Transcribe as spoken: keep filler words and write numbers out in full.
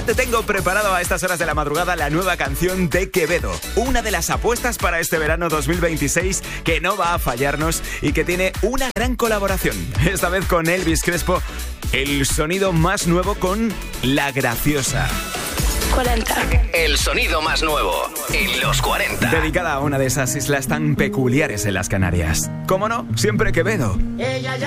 te tengo preparado a estas horas de la madrugada la nueva canción de Quevedo. Una de las apuestas para este verano dos mil veintiséis que no va a fallarnos y que tiene una gran colaboración. Esta vez con Elvis Crespo, el sonido más nuevo con La Graciosa. cuarenta. El sonido más nuevo en los cuarenta. Dedicada a una de esas islas tan peculiares en las Canarias. ¿Cómo no? Siempre Quevedo. Ella ya